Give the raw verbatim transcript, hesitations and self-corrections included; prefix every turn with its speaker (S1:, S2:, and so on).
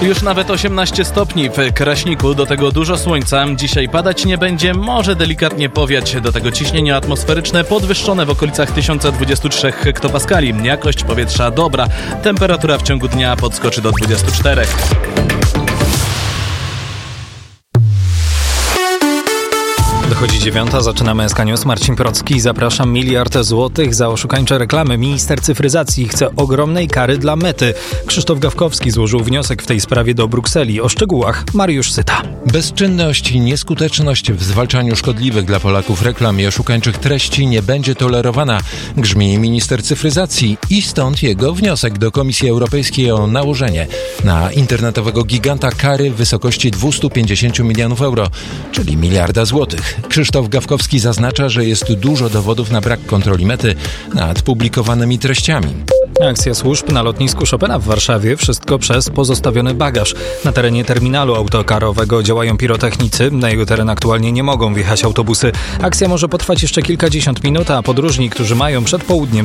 S1: Już nawet osiemnaście stopni w Kraśniku, do tego dużo słońca. Dzisiaj padać nie będzie, może delikatnie powiać. Do tego ciśnienie atmosferyczne podwyższone w okolicach tysiąc dwadzieścia trzy hektopaskali. Jakość powietrza dobra. Temperatura w ciągu dnia podskoczy do dwudziestu czterech.
S2: Dochodzi dziewiąta, zaczynamy S K News. Marcin Procki, zapraszam. Miliard złotych za oszukańcze reklamy. Minister cyfryzacji chce ogromnej kary dla Mety. Krzysztof Gawkowski złożył wniosek w tej sprawie do Brukseli. O szczegółach Mariusz Syta.
S3: Bezczynność i nieskuteczność w zwalczaniu szkodliwych dla Polaków reklam i oszukańczych treści nie będzie tolerowana, grzmi minister cyfryzacji i stąd jego wniosek do Komisji Europejskiej o nałożenie na internetowego giganta kary w wysokości dwieście pięćdziesiąt milionów euro, czyli miliarda złotych. Krzysztof Gawkowski zaznacza, że jest dużo dowodów na brak kontroli Mety nad publikowanymi treściami.
S2: Akcja służb na lotnisku Chopina w Warszawie. Wszystko przez pozostawiony bagaż. Na terenie terminalu autokarowego działają pirotechnicy. Na jego teren aktualnie nie mogą wjechać autobusy. Akcja może potrwać jeszcze kilkadziesiąt minut, a podróżni, którzy mają przed południem